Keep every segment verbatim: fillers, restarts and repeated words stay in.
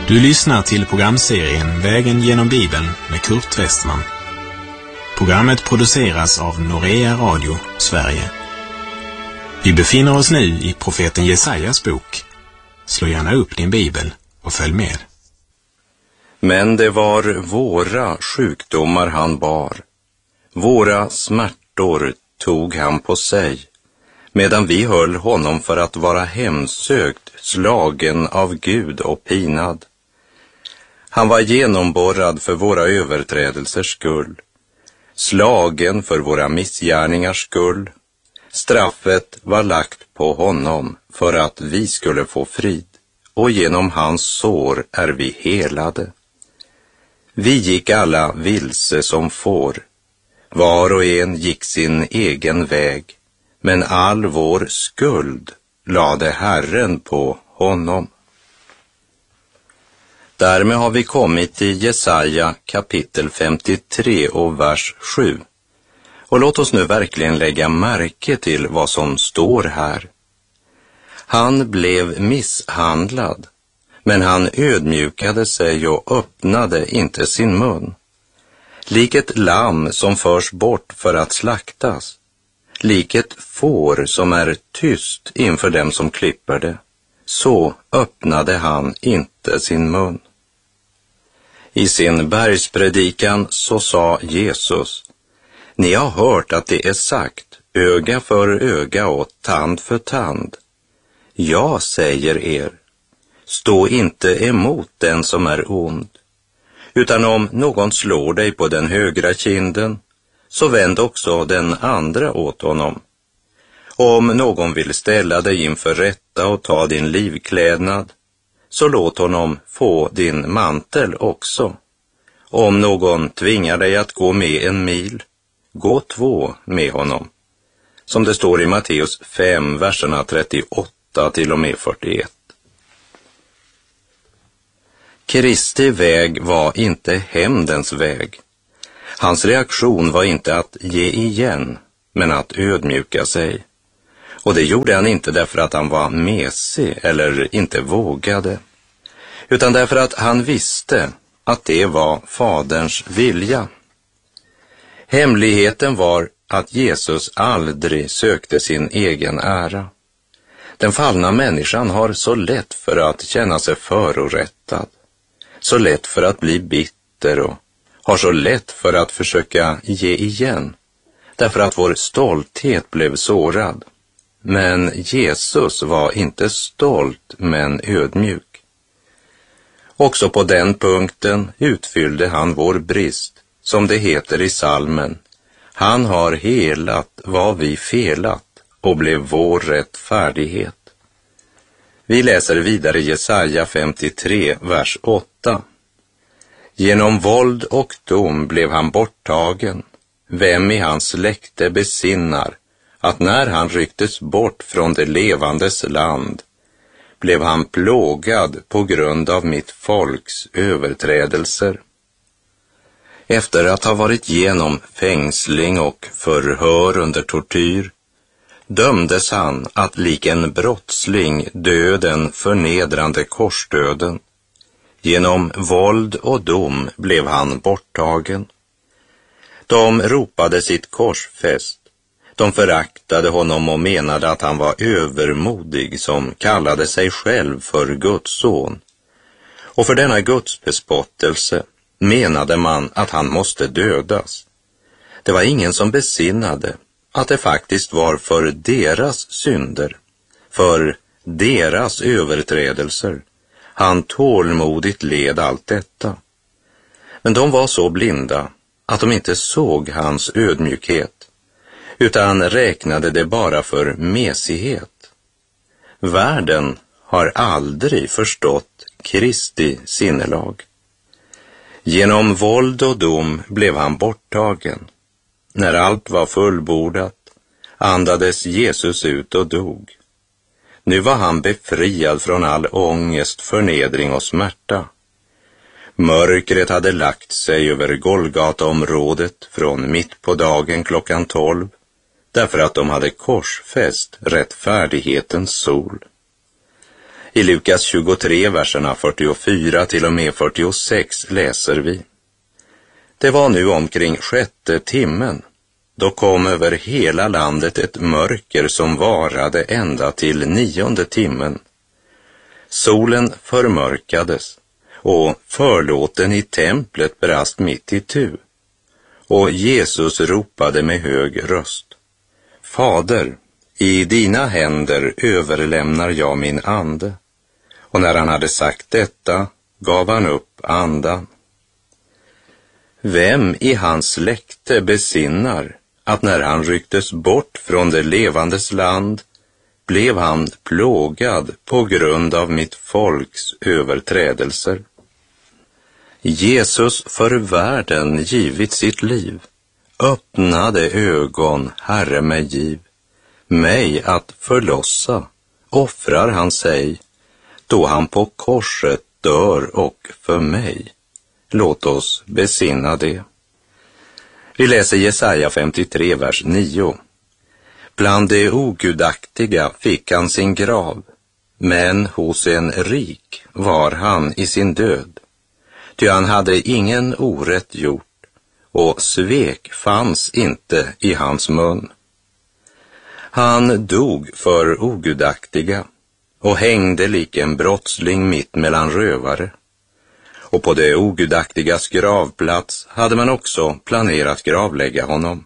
Du lyssnar till programserien Vägen genom Bibeln med Kurt Westman. Programmet produceras av Norea Radio, Sverige. Vi befinner oss nu i profeten Jesajas bok. Slå gärna upp din bibel och följ med. Men det var våra sjukdomar han bar. Våra smärtor tog han på sig, medan vi höll honom för att vara hemsökt, slagen av Gud och pinad. Han var genomborrad för våra överträdelsers skull, slagen för våra missgärningars skull. Straffet var lagt på honom för att vi skulle få frid, och genom hans sår är vi helade. Vi gick alla vilse som får, var och en gick sin egen väg, men all vår skuld lade Herren på honom. Därmed har vi kommit till Jesaja kapitel femtiotre och vers sju. Och låt oss nu verkligen lägga märke till vad som står här. Han blev misshandlad, men han ödmjukade sig och öppnade inte sin mun. Lik ett lamm som förs bort för att slaktas, lik ett får som är tyst inför dem som klipper det, så öppnade han inte sin mun. I sin bergspredikan så sa Jesus: ni har hört att det är sagt, öga för öga och tand för tand. Jag säger er, stå inte emot den som är ond, utan om någon slår dig på den högra kinden, så vänd också den andra åt honom. Om någon vill ställa dig inför rätta och ta din livklädnad, så låt honom få din mantel också. Om någon tvingar dig att gå med en mil, gå två med honom. Som det står i Matteus fem, verserna trettioåtta till och med fyrtioett. Kristi väg var inte hämndens väg. Hans reaktion var inte att ge igen, men att ödmjuka sig. Och det gjorde han inte därför att han var mesig eller inte vågade, utan därför att han visste att det var Faderns vilja. Hemligheten var att Jesus aldrig sökte sin egen ära. Den fallna människan har så lätt för att känna sig förorättad, så lätt för att bli bitter och har så lätt för att försöka ge igen, därför att vår stolthet blev sårad. Men Jesus var inte stolt, men ödmjuk. Också på den punkten utfyllde han vår brist, som det heter i salmen. Han har helat vad vi felat och blev vår rättfärdighet. Vi läser vidare Jesaja femtiotre, vers åtta. Genom våld och dom blev han borttagen. Vem i hans släkte besinnar att när han rycktes bort från det levandes land, blev han plågad på grund av mitt folks överträdelser. Efter att ha varit genom fängsling och förhör under tortyr, dömdes han att lik en brottsling dö den förnedrande korsdöden. Genom våld och dom blev han borttagen. De ropade sitt korsfäst. De föraktade honom och menade att han var övermodig som kallade sig själv för Guds son. Och för denna Guds bespottelse menade man att han måste dödas. Det var ingen som besinnade att det faktiskt var för deras synder, för deras överträdelser, han tålmodigt led allt detta. Men de var så blinda att de inte såg hans ödmjukhet, utan räknade det bara för mesighet. Världen har aldrig förstått Kristi sinnelag. Genom våld och dom blev han borttagen. När allt var fullbordat andades Jesus ut och dog. Nu var han befriad från all ångest, förnedring och smärta. Mörkret hade lagt sig över Golgata-området från mitt på dagen klockan tolv, därför att de hade korsfäst rättfärdighetens sol. I Lukas tjugotre, verserna fyrtiofyra till och med fyrtiosex läser vi: Det var nu omkring sjätte timmen. Då kom över hela landet ett mörker som varade ända till nionde timmen. Solen förmörkades och förlåten i templet brast mitt i tu. Och Jesus ropade med hög röst: Fader, i dina händer överlämnar jag min ande. Och när han hade sagt detta gav han upp andan. Vem i hans släkte besinnar att när han rycktes bort från det levandes land blev han plågad på grund av mitt folks överträdelser? Jesus för världen givit sitt liv, öppnade ögon Herre mig giv, mig att förlossa, offrar han sig, då han på korset dör och för mig. Låt oss besinna det. Vi läser Jesaja femtiotre, vers nio. Bland de ogudaktiga fick han sin grav, men hos en rik var han i sin död. Ty han hade ingen orätt gjort, och svek fanns inte i hans mun. Han dog för ogudaktiga och hängde lik en brottsling mitt mellan rövare. Och på det ogudaktigas gravplats hade man också planerat gravlägga honom.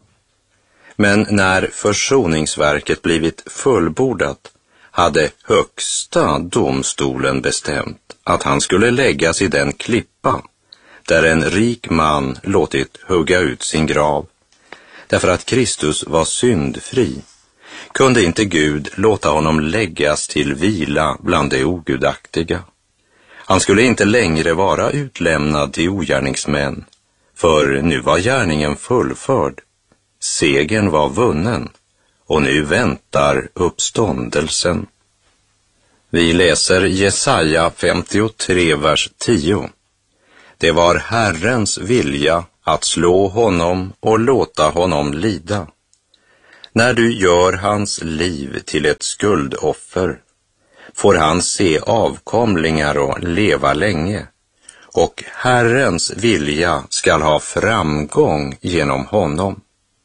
Men när försoningsverket blivit fullbordat hade högsta domstolen bestämt att han skulle läggas i den klippa där en rik man låtit hugga ut sin grav. Därför att Kristus var syndfri kunde inte Gud låta honom läggas till vila bland de ogudaktiga. Han skulle inte längre vara utlämnad till ogärningsmän, för nu var gärningen fullförd. Segern var vunnen, och nu väntar uppståndelsen. Vi läser Jesaja femtiotre, vers tio. Det var Herrens vilja att slå honom och låta honom lida. När du gör hans liv till ett skuldoffer får han se avkomlingar och leva länge, och Herrens vilja skall ha framgång genom honom.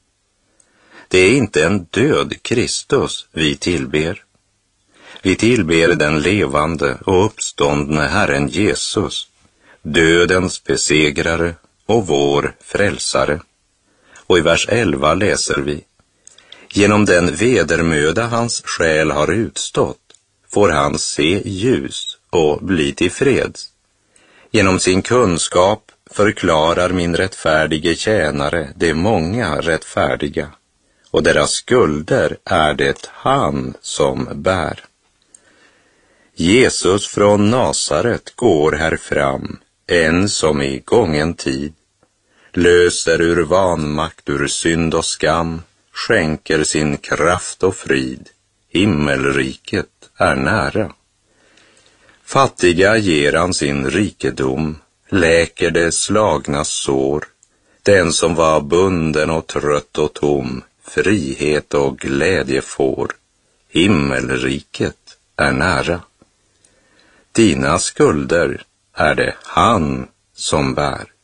Det är inte en död Kristus vi tillber. Vi tillber den levande och uppståndne Herren Jesus, dödens besegrare och vår frälsare. Och i vers elva läser vi: Genom den vedermöda hans själ har utstått får han se ljus och bli tillfreds. Genom sin kunskap förklarar min rättfärdige tjänare de många rättfärdiga, och deras skulder är det han som bär. Jesus från Nasaret går här fram, en som i gången tid löser ur vanmakt, ur synd och skam, skänker sin kraft och frid. Himmelriket är nära. Fattiga ger han sin rikedom, läker det slagna sår. Den som var bunden och trött och tom, frihet och glädje får. Himmelriket är nära. Dina skulder är det han som bär.